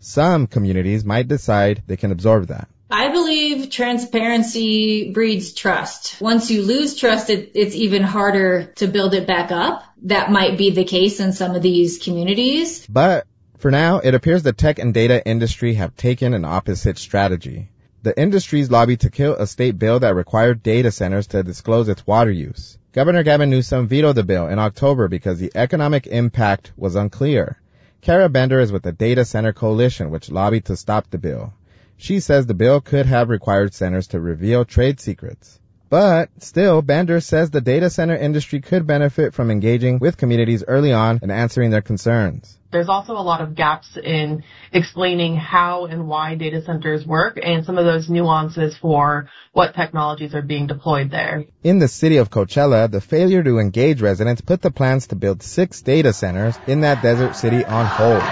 Some communities might decide they can absorb that. I believe transparency breeds trust. Once you lose trust, it's even harder to build it back up. That might be the case in some of these communities. But for now, it appears the tech and data industry have taken an opposite strategy. The industry's lobbied to kill a state bill that required data centers to disclose its water use. Governor Gavin Newsom vetoed the bill in October because the economic impact was unclear. Kara Bender is with the Data Center Coalition, which lobbied to stop the bill. She says the bill could have required centers to reveal trade secrets. But still, Bender says the data center industry could benefit from engaging with communities early on and answering their concerns. There's also a lot of gaps in explaining how and why data centers work and some of those nuances for what technologies are being deployed there. In the city of Coachella, the failure to engage residents put the plans to build 6 data centers in that desert city on hold.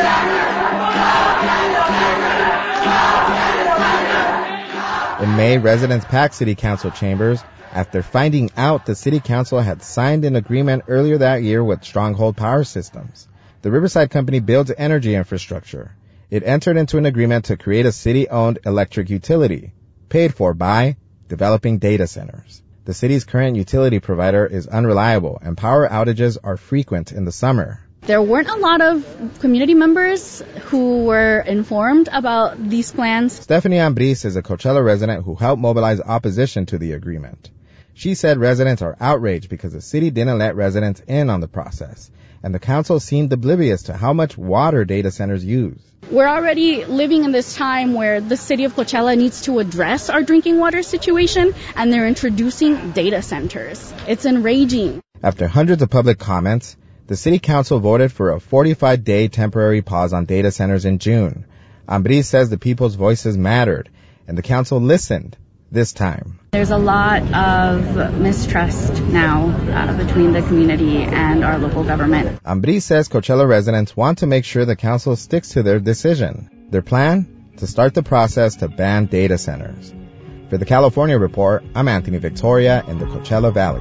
In May, residents packed city council chambers after finding out the city council had signed an agreement earlier that year with Stronghold Power Systems. The Riverside Company builds energy infrastructure. It entered into an agreement to create a city-owned electric utility, paid for by developing data centers. The city's current utility provider is unreliable, and power outages are frequent in the summer. There weren't a lot of community members who were informed about these plans. Stephanie Ambris is a Coachella resident who helped mobilize opposition to the agreement. She said residents are outraged because the city didn't let residents in on the process, and the council seemed oblivious to how much water data centers use. We're already living in this time where the city of Coachella needs to address our drinking water situation, and they're introducing data centers. It's enraging. After hundreds of public comments, the city council voted for a 45-day temporary pause on data centers in June. Ambris says the people's voices mattered, and the council listened this time. There's a lot of mistrust now between the community and our local government. Ambris says Coachella residents want to make sure the council sticks to their decision. Their plan? To start the process to ban data centers. For the California Report, I'm Anthony Victoria in the Coachella Valley.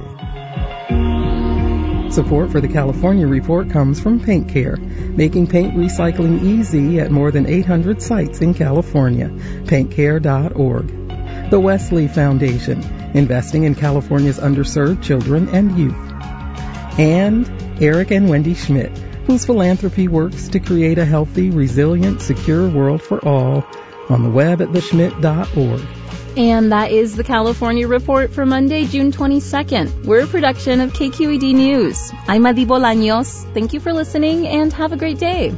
Support for the California Report comes from Paint Care, making paint recycling easy at more than 800 sites in California. PaintCare.org. The Wesley Foundation, investing in California's underserved children and youth. And Eric and Wendy Schmidt, whose philanthropy works to create a healthy, resilient, secure world for all, on the web at theschmidt.org. And that is the California Report for Monday, June 22nd. We're a production of KQED News. I'm Adi Bolaños. Thank you for listening and have a great day.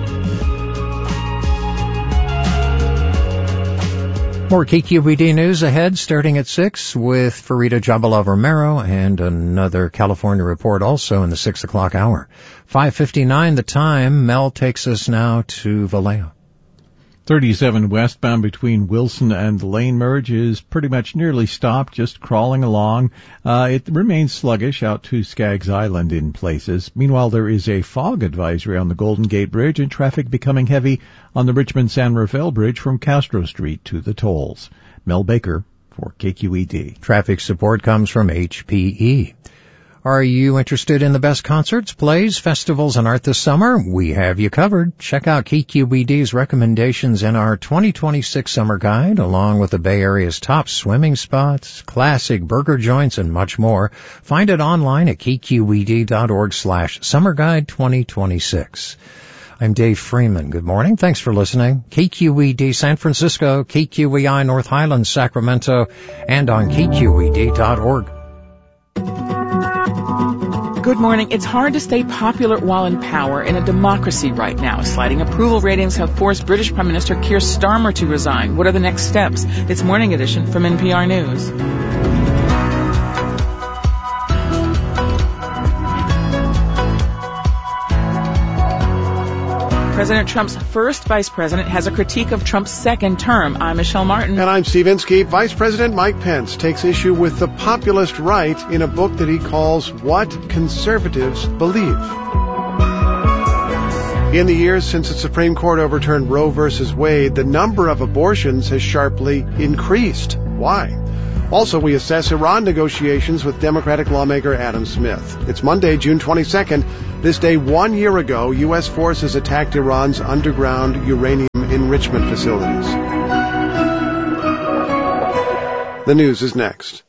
More KQED News ahead starting at 6 with Farida Jabala-Romero and another California Report also in the 6 o'clock hour. 5:59 the time. Mel takes us now to Vallejo. 37 westbound between Wilson and the lane merge is pretty much nearly stopped, just crawling along. It remains sluggish out to Skaggs Island in places. Meanwhile, there is a fog advisory on the Golden Gate Bridge and traffic becoming heavy on the Richmond-San Rafael Bridge from Castro Street to the tolls. Mel Baker for KQED. Traffic support comes from HPE. Are you interested in the best concerts, plays, festivals, and art this summer? We have you covered. Check out KQED's recommendations in our 2026 summer guide, along with the Bay Area's top swimming spots, classic burger joints, and much more. Find it online at kqed.org/summerguide2026. I'm Dave Freeman. Good morning. Thanks for listening. KQED San Francisco, KQEI North Highlands, Sacramento, and on kqed.org. Good morning. It's hard to stay popular while in power in a democracy right now. Sliding approval ratings have forced British Prime Minister Keir Starmer to resign. What are the next steps? It's Morning Edition from NPR News. President Trump's first vice president has a critique of Trump's second term. I'm Michelle Martin. And I'm Steve Inskeep. Vice President Mike Pence takes issue with the populist right in a book that he calls What Conservatives Believe. In the years since the Supreme Court overturned Roe v. Wade, the number of abortions has sharply increased. Why? Also, we assess Iran negotiations with Democratic lawmaker Adam Smith. It's Monday, June 22nd. This day 1 year ago, U.S. forces attacked Iran's underground uranium enrichment facilities. The news is next.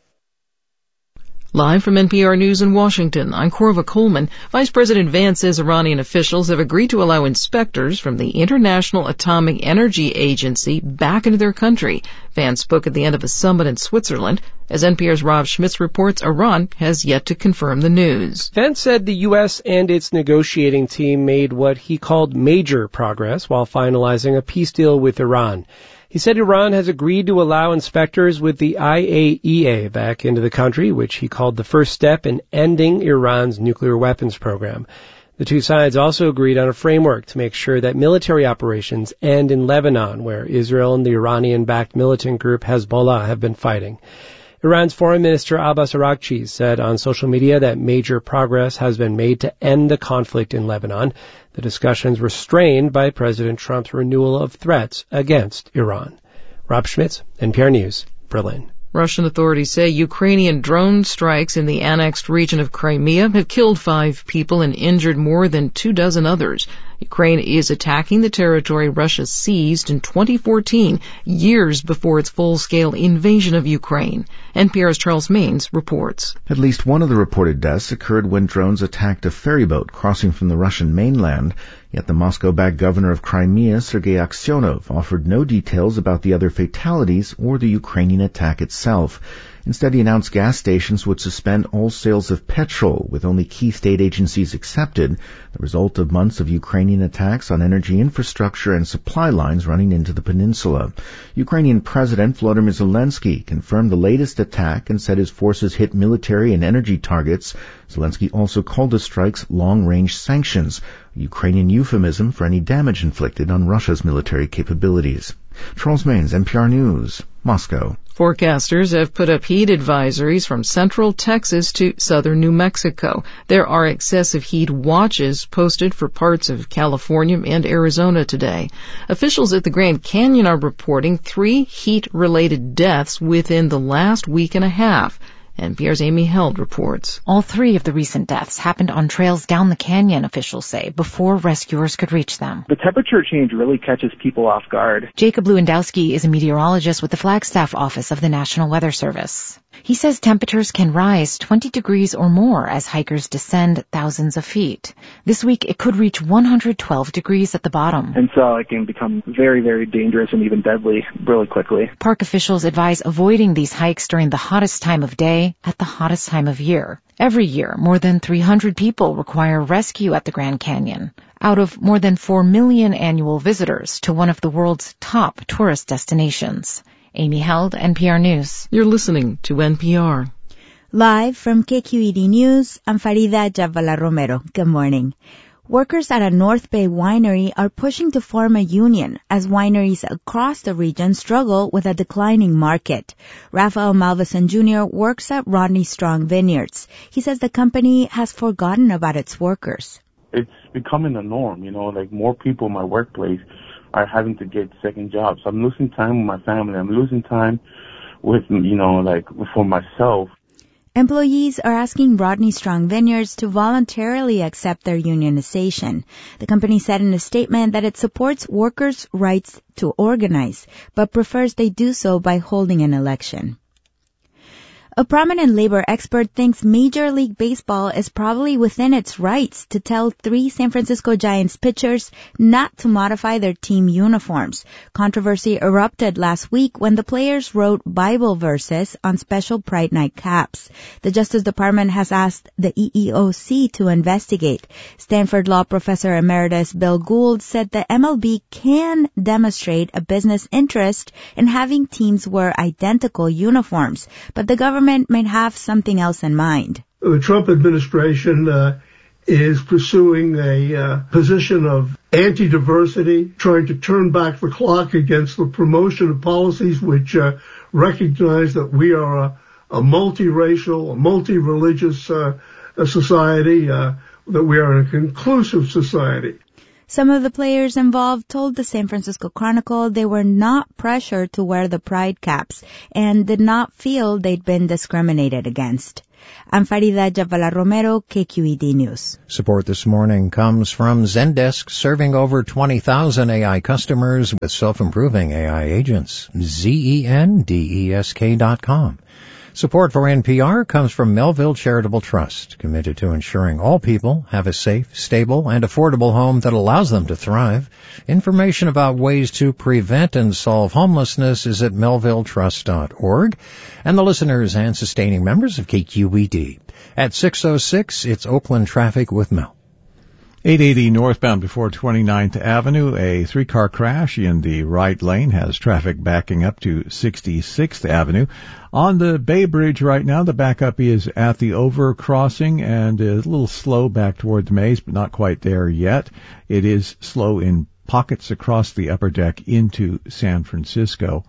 Live from NPR News in Washington, I'm Corva Coleman. Vice President Vance says Iranian officials have agreed to allow inspectors from the International Atomic Energy Agency back into their country. Vance spoke at the end of a summit in Switzerland. As NPR's Rob Schmitz reports, Iran has yet to confirm the news. Vance said the U.S. and its negotiating team made what he called major progress while finalizing a peace deal with Iran. He said Iran has agreed to allow inspectors with the IAEA back into the country, which he called the first step in ending Iran's nuclear weapons program. The two sides also agreed on a framework to make sure that military operations end in Lebanon, where Israel and the Iranian-backed militant group Hezbollah have been fighting. Iran's Foreign Minister Abbas Araghchi said on social media that major progress has been made to end the conflict in Lebanon. The discussions were strained by President Trump's renewal of threats against Iran. Rob Schmitz, NPR News, Berlin. Russian authorities say Ukrainian drone strikes in the annexed region of Crimea have killed 5 people and injured more than 24 others. Ukraine is attacking the territory Russia seized in 2014, years before its full-scale invasion of Ukraine. NPR's Charles Maines reports. At least one of the reported deaths occurred when drones attacked a ferry boat crossing from the Russian mainland, yet the Moscow-backed governor of Crimea, Sergei Aksyonov, offered no details about the other fatalities or the Ukrainian attack itself. Instead, he announced gas stations would suspend all sales of petrol, with only key state agencies accepted, the result of months of Ukrainian attacks on energy infrastructure and supply lines running into the peninsula. Ukrainian President Volodymyr Zelensky confirmed the latest attack and said his forces hit military and energy targets. Zelensky also called the strikes long-range sanctions, a Ukrainian euphemism for any damage inflicted on Russia's military capabilities. Charles Maines, NPR News, Moscow. Forecasters have put up heat advisories from central Texas to southern New Mexico. There are excessive heat watches posted for parts of California and Arizona today. Officials at the Grand Canyon are reporting 3 heat-related deaths within the last week and a half. NPR's Amy Held reports. All 3 of the recent deaths happened on trails down the canyon, officials say, before rescuers could reach them. The temperature change really catches people off guard. Jacob Lewandowski is a meteorologist with the Flagstaff office of the National Weather Service. He says temperatures can rise 20 degrees or more as hikers descend thousands of feet. This week, it could reach 112 degrees at the bottom. And so it can become very, very dangerous and even deadly really quickly. Park officials advise avoiding these hikes during the hottest time of day at the hottest time of year. Every year, more than 300 people require rescue at the Grand Canyon, out of more than 4 million annual visitors to one of the world's top tourist destinations. Amy Held, NPR News. You're listening to NPR. Live from KQED News, I'm Farida Jabvala Romero. Good morning. Workers at a North Bay winery are pushing to form a union as wineries across the region struggle with a declining market. Rafael Malvison Jr. works at Rodney Strong Vineyards. He says the company has forgotten about its workers. It's becoming a norm, like more people in my workplace are having to get second jobs. I'm losing time with my family. I'm losing time with, for myself. Employees are asking Rodney Strong Vineyards to voluntarily accept their unionization. The company said in a statement that it supports workers' rights to organize, but prefers they do so by holding an election. A prominent labor expert thinks Major League Baseball is probably within its rights to tell 3 San Francisco Giants pitchers not to modify their team uniforms. Controversy erupted last week when the players wrote Bible verses on special Pride Night caps. The Justice Department has asked the EEOC to investigate. Stanford Law Professor Emeritus Bill Gould said the MLB can demonstrate a business interest in having teams wear identical uniforms, but the government might have something else in mind. The Trump administration is pursuing a position of anti-diversity, trying to turn back the clock against the promotion of policies which recognize that we are a multiracial, a multi-religious society, that we are a conclusive society. Some of the players involved told the San Francisco Chronicle they were not pressured to wear the pride caps and did not feel they'd been discriminated against. I'm Farida Jabala Romero, KQED News. Support this morning comes from Zendesk, serving over 20,000 AI customers with self-improving AI agents. ZenDesk.com. Support for NPR comes from Melville Charitable Trust, committed to ensuring all people have a safe, stable, and affordable home that allows them to thrive. Information about ways to prevent and solve homelessness is at melvilletrust.org. And the listeners and sustaining members of KQED. At 6:06, it's Oakland Traffic with Mel. 880 northbound before 29th Avenue, a three-car crash in the right lane has traffic backing up to 66th Avenue. On the Bay Bridge right now, the backup is at the overcrossing and a little slow back toward the Maze, but not quite there yet. It is slow in pockets across the upper deck into San Francisco.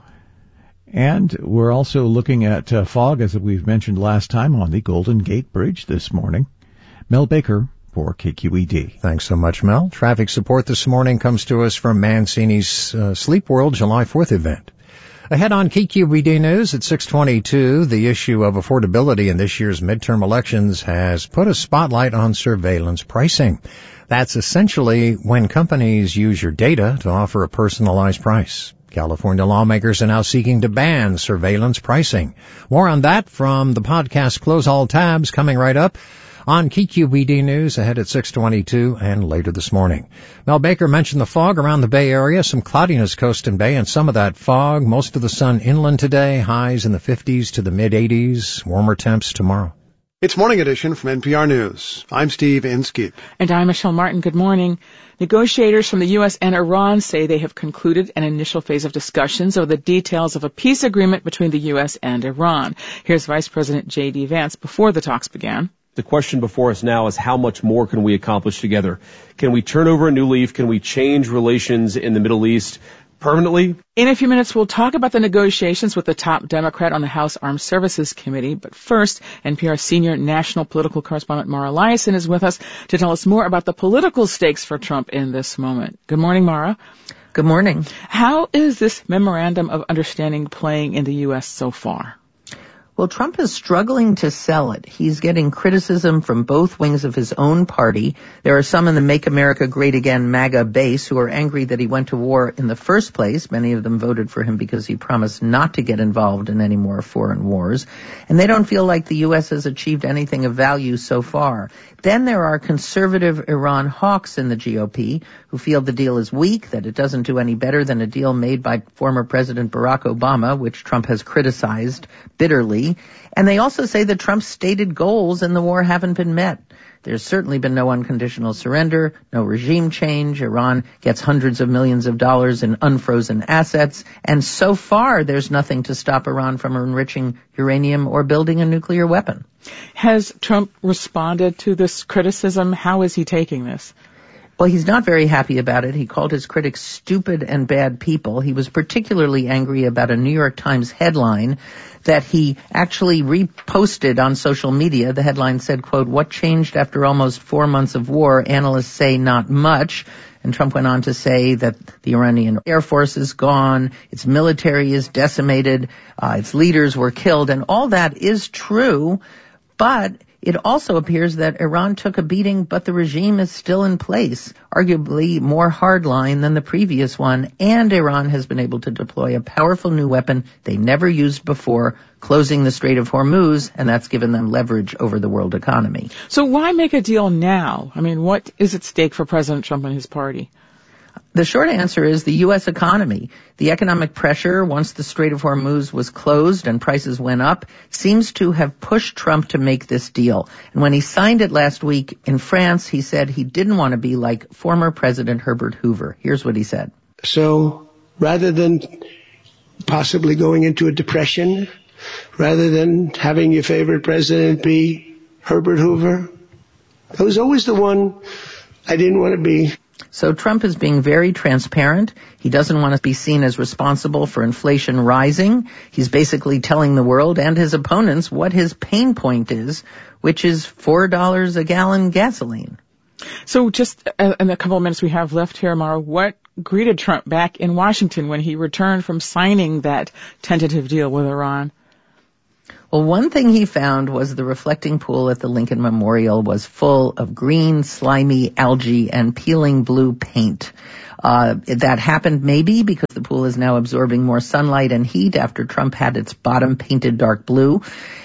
And we're also looking at fog, as we've mentioned last time, on the Golden Gate Bridge this morning. Mel Baker for KQED. Thanks so much, Mel. Traffic support this morning comes to us from Mancini's Sleep World July 4th event. Ahead on KQED News at 6:22, the issue of affordability in this year's midterm elections has put a spotlight on surveillance pricing. That's essentially when companies use your data to offer a personalized price. California lawmakers are now seeking to ban surveillance pricing. More on that from the podcast Close All Tabs coming right up on KQED News ahead at 6:22 and later this morning. Mel Baker mentioned the fog around the Bay Area, some cloudiness coast and bay, and some of that fog. Most of the sun inland today, highs in the 50s to the mid-80s, warmer temps tomorrow. It's Morning Edition from NPR News. I'm Steve Inskeep. And I'm Michelle Martin. Good morning. Negotiators from the U.S. and Iran say they have concluded an initial phase of discussions over the details of a peace agreement between the U.S. and Iran. Here's Vice President J.D. Vance before the talks began. The question before us now is how much more can we accomplish together? Can we turn over a new leaf? Can we change relations in the Middle East permanently? In a few minutes, we'll talk about the negotiations with the top Democrat on the House Armed Services Committee. But first, NPR senior national political correspondent Mara Liasson is with us to tell us more about the political stakes for Trump in this moment. Good morning, Mara. Good morning. How is this memorandum of understanding playing in the U.S. so far? Well, Trump is struggling to sell it. He's getting criticism from both wings of his own party. There are some in the Make America Great Again MAGA base who are angry that he went to war in the first place. Many of them voted for him because he promised not to get involved in any more foreign wars. And they don't feel like the U.S. has achieved anything of value so far. Then there are conservative Iran hawks in the GOP who feel the deal is weak, that it doesn't do any better than a deal made by former President Barack Obama, which Trump has criticized bitterly. And they also say that Trump's stated goals in the war haven't been met. There's certainly been no unconditional surrender, no regime change. Iran gets hundreds of millions of dollars in unfrozen assets. And so far, there's nothing to stop Iran from enriching uranium or building a nuclear weapon. Has Trump responded to this criticism? How is he taking this? Well, he's not very happy about it. He called his critics stupid and bad people. He was particularly angry about a New York Times headline that he actually reposted on social media. The headline said, quote, "What changed after almost 4 months of war? Analysts say not much." And Trump went on to say that the Iranian Air Force is gone, its military is decimated, its leaders were killed, and all that is true, but it also appears that Iran took a beating, but the regime is still in place, arguably more hardline than the previous one, and Iran has been able to deploy a powerful new weapon they never used before, closing the Strait of Hormuz, and that's given them leverage over the world economy. So why make a deal now? I mean, what is at stake for President Trump and his party? The short answer is the U.S. economy. The economic pressure, once the Strait of Hormuz was closed and prices went up, seems to have pushed Trump to make this deal. And when he signed it last week in France, he said he didn't want to be like former President Herbert Hoover. Here's what he said. So rather than possibly going into a depression, rather than having your favorite president be Herbert Hoover, I was always the one I didn't want to be. So Trump is being very transparent. He doesn't want to be seen as responsible for inflation rising. He's basically telling the world and his opponents what his pain point is, which is $4 a gallon gasoline. So just in the couple of minutes we have left here, Mara, what greeted Trump back in Washington when he returned from signing that tentative deal with Iran? Well, one thing he found was the reflecting pool at the Lincoln Memorial was full of green, slimy algae and peeling blue paint. That happened maybe because the pool is now absorbing more sunlight and heat after Trump had its bottom painted dark blue.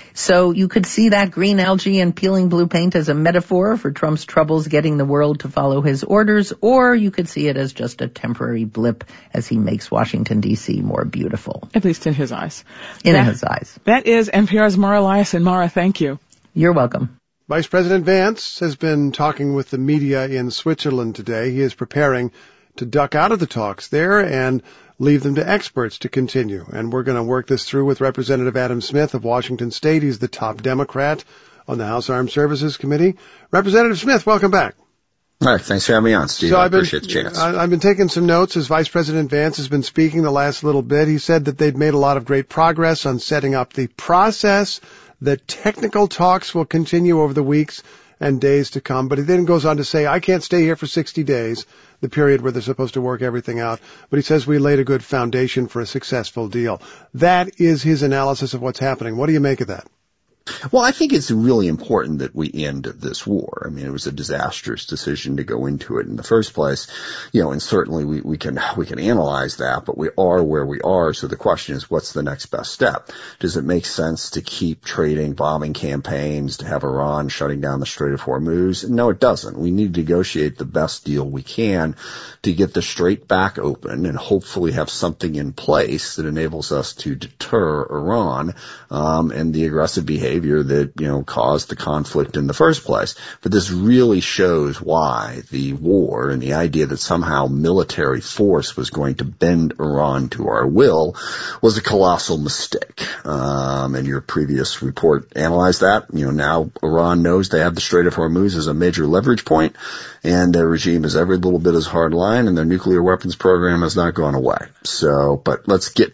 So you could see that green algae and peeling blue paint as a metaphor for Trump's troubles getting the world to follow his orders, or you could see it as just a temporary blip as he makes Washington, D.C. more beautiful. At least in his eyes. In his eyes. That is NPR's Mara Liasson. Mara, thank you. You're welcome. Vice President Vance has been talking with the media in Switzerland today. He is preparing to duck out of the talks there and leave them to experts to continue. And we're going to work this through with Representative Adam Smith of Washington State. He's the top Democrat on the House Armed Services Committee. Representative Smith, welcome back. All right, thanks for having me on, Steve. I appreciate the chance. I've been taking some notes as Vice President Vance has been speaking the last little bit. He said that they'd made a lot of great progress on setting up the process. The technical talks will continue over the weeks and days to come. But he then goes on to say, I can't stay here for 60 days, the period where they're supposed to work everything out. But he says we laid a good foundation for a successful deal. That is his analysis of what's happening. What do you make of that? Well, I think it's really important that we end this war. I mean, it was a disastrous decision to go into it in the first place, and certainly we can analyze that, but we are where we are. So the question is, what's the next best step? Does it make sense to keep trading bombing campaigns, to have Iran shutting down the Strait of Hormuz? No, it doesn't. We need to negotiate the best deal we can to get the strait back open and hopefully have something in place that enables us to deter Iran, and the aggressive behavior that, caused the conflict in the first place. But this really shows why the war and the idea that somehow military force was going to bend Iran to our will was a colossal mistake. And your previous report analyzed that. Now Iran knows they have the Strait of Hormuz as a major leverage point, and their regime is every little bit as hardline, and their nuclear weapons program has not gone away. So, but let's get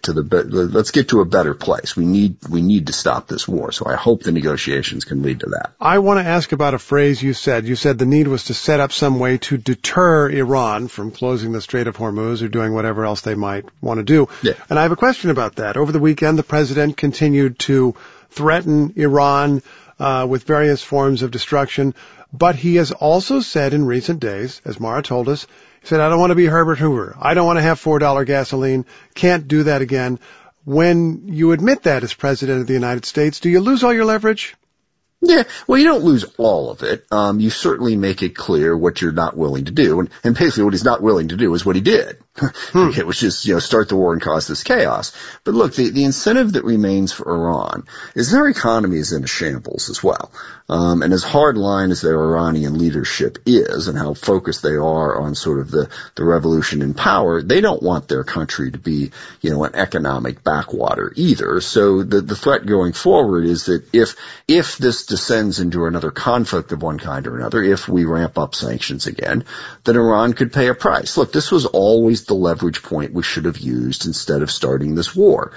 to a better place. We need to stop this war. So I hope the negotiations can lead to that. I want to ask about a phrase you said. You said the need was to set up some way to deter Iran from closing the Strait of Hormuz or doing whatever else they might want to do. Yeah. And I have a question about that. Over the weekend, the president continued to threaten Iran with various forms of destruction, but he has also said in recent days, as Mara told us, he said, I don't want to be Herbert Hoover. I don't want to have $4 gasoline. Can't do that again. When you admit that as President of the United States, do you lose all your leverage? Yeah, well, you don't lose all of it. You certainly make it clear what you're not willing to do. And basically what he's not willing to do is what he did. Okay, which is, start the war and cause this chaos. But look, the incentive that remains for Iran is their economy is in a shambles as well. And as hardline as their Iranian leadership is and how focused they are on sort of the revolution in power, they don't want their country to be, an economic backwater either. So the threat going forward is that if this descends into another conflict of one kind or another, if we ramp up sanctions again, then Iran could pay a price. Look, this was always the leverage point we should have used instead of starting this war.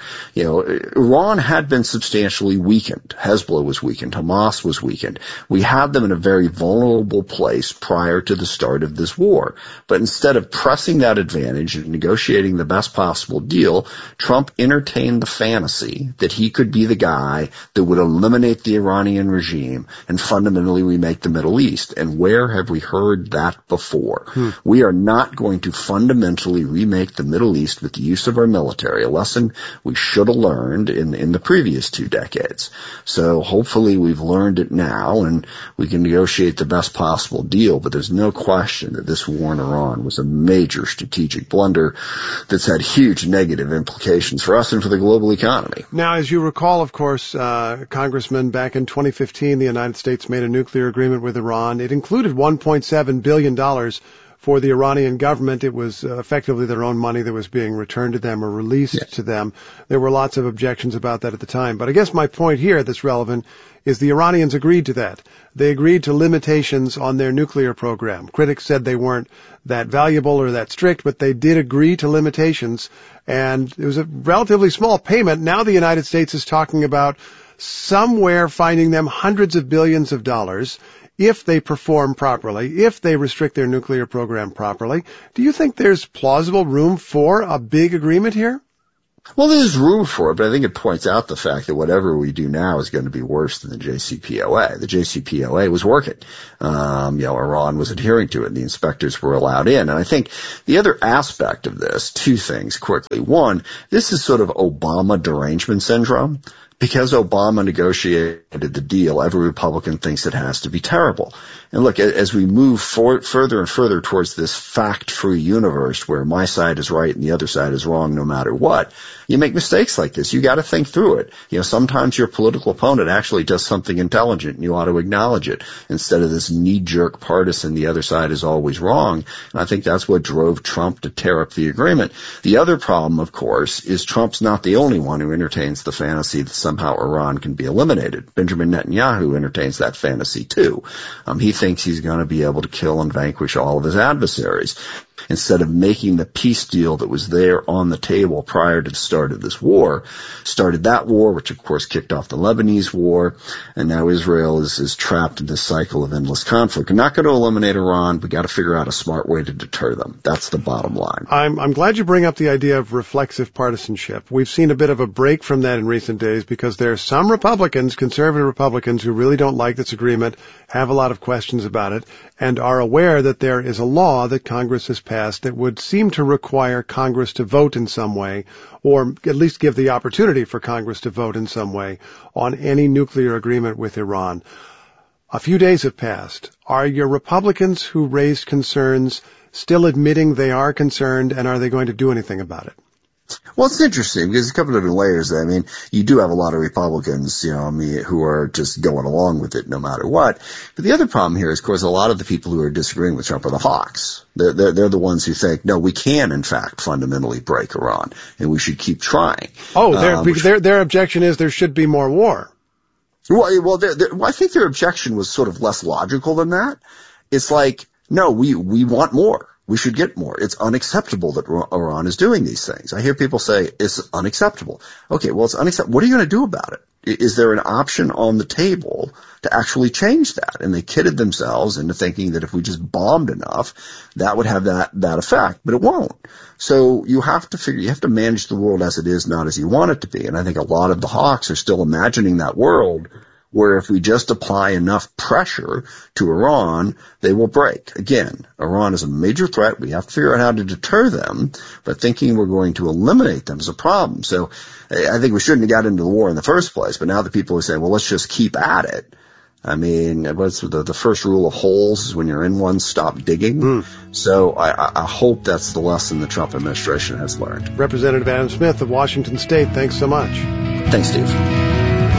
Iran had been substantially weakened. Hezbollah was weakened. Hamas was weakened. We had them in a very vulnerable place prior to the start of this war. But instead of pressing that advantage and negotiating the best possible deal, Trump entertained the fantasy that he could be the guy that would eliminate the Iranian regime and fundamentally remake the Middle East. And where have we heard that before? We are not going to fundamentally remake the Middle East with the use of our military, a lesson we should have learned in the previous 2 decades. So hopefully we've learned it now and we can negotiate the best possible deal, but there's no question that this war in Iran was a major strategic blunder that's had huge negative implications for us and for the global economy. Now, as you recall, of course, Congressman, back in 2015, the United States made a nuclear agreement with Iran. It included $1.7 billion for the Iranian government. It was effectively their own money that was being returned to them or released to them. There were lots of objections about that at the time. But I guess my point here that's relevant is the Iranians agreed to that. They agreed to limitations on their nuclear program. Critics said they weren't that valuable or that strict, but they did agree to limitations. And it was a relatively small payment. Now the United States is talking about somewhere finding them hundreds of billions of dollars if they perform properly, if they restrict their nuclear program properly. Do you think there's plausible room for a big agreement here? Well, there's room for it, but I think it points out the fact that whatever we do now is going to be worse than the JCPOA. The JCPOA was working. Iran was adhering to it, and the inspectors were allowed in. And I think the other aspect of this, two things quickly. One, this is sort of Obama derangement syndrome. Because Obama negotiated the deal, every Republican thinks it has to be terrible. And look, as we move further and further towards this fact-free universe where my side is right and the other side is wrong no matter what, you make mistakes like this. You got to think through it. Sometimes your political opponent actually does something intelligent and you ought to acknowledge it instead of this knee-jerk partisan, the other side is always wrong. And I think that's what drove Trump to tear up the agreement. The other problem, of course, is Trump's not the only one who entertains the fantasy that somehow Iran can be eliminated. Benjamin Netanyahu entertains that fantasy too. He thinks he's going to be able to kill and vanquish all of his adversaries. Instead of making the peace deal that was there on the table prior to the start of this war, started that war, which of course kicked off the Lebanese war, and now Israel is trapped in this cycle of endless conflict. We're not going to eliminate Iran. We got to figure out a smart way to deter them. That's the bottom line. I'm glad you bring up the idea of reflexive partisanship. We've seen a bit of a break from that in recent days because there are some Republicans, conservative Republicans, who really don't like this agreement, have a lot of questions about it, and are aware that there is a law that Congress has passed that would seem to require Congress to vote in some way, or at least give the opportunity for Congress to vote in some way on any nuclear agreement with Iran. A few days have passed. Are your Republicans who raised concerns still admitting they are concerned, and are they going to do anything about it? Well, it's interesting because there's a couple of different layers there. I mean, you do have a lot of Republicans, who are just going along with it no matter what. But the other problem here is, of course, a lot of the people who are disagreeing with Trump are the hawks. They're the ones who think, no, we can, in fact, fundamentally break Iran, and we should keep trying. Their objection is there should be more war. Well, I think their objection was sort of less logical than that. It's like, no, we want more. We should get more. It's unacceptable that Iran is doing these things. I hear people say it's unacceptable. Okay, well, it's unacceptable. What are you going to do about it? Is there an option on the table to actually change that? And they kidded themselves into thinking that if we just bombed enough, that would have that effect, but it won't. So you have to manage the world as it is, not as you want it to be. And I think a lot of the hawks are still imagining that world where if we just apply enough pressure to Iran, they will break. Again, Iran is a major threat. We have to figure out how to deter them, but thinking we're going to eliminate them is a problem. So I think we shouldn't have got into the war in the first place, but now the people are saying, well, let's just keep at it. I mean, what's the first rule of holes is when you're in one, stop digging. So I hope that's the lesson the Trump administration has learned. Representative Adam Smith of Washington State, thanks so much. Thanks, Steve.